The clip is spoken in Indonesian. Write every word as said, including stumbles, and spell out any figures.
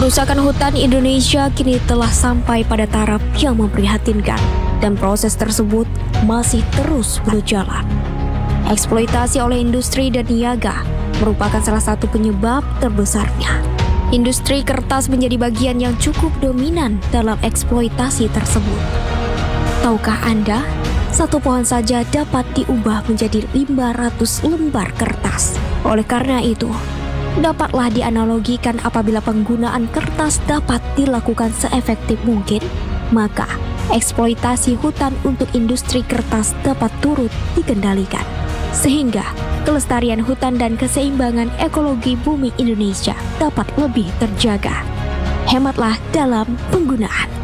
Kerusakan hutan Indonesia kini telah sampai pada taraf yang memprihatinkan dan proses tersebut masih terus berjalan. Eksploitasi oleh industri dan niaga merupakan salah satu penyebab terbesarnya. Industri kertas menjadi bagian yang cukup dominan dalam eksploitasi tersebut. Tahukah Anda, satu pohon saja dapat diubah menjadi lima ratus lembar kertas. Oleh karena itu, dapatlah dianalogikan apabila penggunaan kertas dapat dilakukan seefektif mungkin, maka eksploitasi hutan untuk industri kertas dapat turut dikendalikan. Sehingga kelestarian hutan dan keseimbangan ekologi bumi Indonesia dapat lebih terjaga. Hematlah dalam penggunaan.